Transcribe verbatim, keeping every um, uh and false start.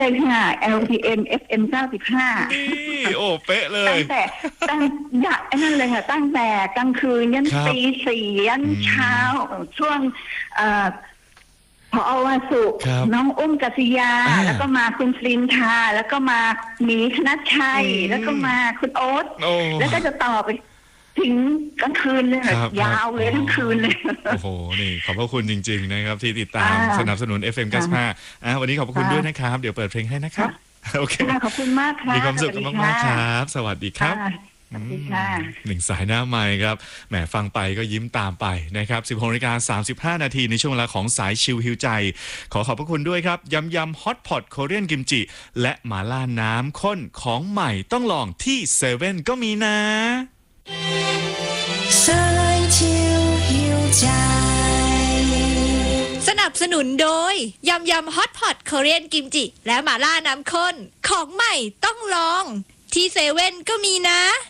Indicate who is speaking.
Speaker 1: เลยค่ะ แอล ที เอ็ม เอฟ เอ็ม เก้าสิบห้า
Speaker 2: นี่โอ้เป๊ะเล
Speaker 1: ตั้
Speaker 2: ย
Speaker 1: งแต่ตั้งอยากไอ้นั่นเลยค่ะตั้งแต่กลางคืนยัน
Speaker 2: ครับ
Speaker 1: ตีสี่ยัน
Speaker 2: อืม
Speaker 1: เช้าช่วงเอ่อพอวสุ
Speaker 2: ครับ
Speaker 1: น้องอุ้มกัศยา
Speaker 2: อ่า
Speaker 1: แล้วก็มาคุณสลินทาแล้วก็มาหมีธนชชัย
Speaker 2: อืม
Speaker 1: แล้วก็มาคุณโอ๊ต
Speaker 2: โอ้
Speaker 1: แล้วก็จะต่อไปถึงกลางคืนเลยค่ะ
Speaker 2: ครับ
Speaker 1: ยาวเลยทั้งคืนเลย
Speaker 2: โอ้โหนี่ขอบพระคุณจริงๆนะครับที่ติดตาม
Speaker 1: อ่า
Speaker 2: สนับสนุน เอฟ เอ็ม เก้าสิบห้าอ่ะวันนี้ขอบพระคุณ
Speaker 1: ค่ะ
Speaker 2: ด้วยนะครับเดี๋ยวเปิดเพลงให้นะครับโอเค
Speaker 1: ค่ะขอบคุณมากค่ะ
Speaker 2: มีความสุข
Speaker 1: สวัสดี
Speaker 2: มากๆค
Speaker 1: ค่ะ
Speaker 2: รับ สวัสดีครับ
Speaker 1: ค่ะสวัสดีค่ะ
Speaker 2: หนึ่งสายหน้าไมค์ครับแหมฟังไปก็ยิ้มตามไปนะครับสิบหกนาฬิกาสามสิบห้านาทีในช่วงเวลาของสายชิลฮิวใจ ขอขอบพระคุณด้วยครับยำยำฮอตพอตโคเรียนกิมจิและหมาล่าน้ำข้นของใหม่ต้องลองที่เซเว่นก็มีนะ
Speaker 3: สายชิลหิวใจสนับสนุนโดยยำยำฮอตพอตโคเรียนกิมจิและหม่าล่าน้ำข้นของใหม่ต้องลองที่เซเว่นก็มีนะ